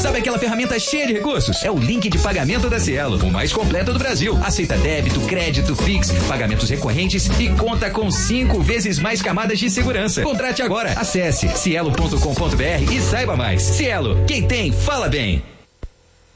Sabe aquela ferramenta cheia de recursos? É o link de pagamento da Cielo, o mais completo do Brasil. Aceita débito, crédito, Pix, pagamentos recorrentes e conta com 5 vezes mais camadas de segurança. Contrate agora. Acesse cielo.com.br e saiba mais. Cielo, quem tem, fala bem.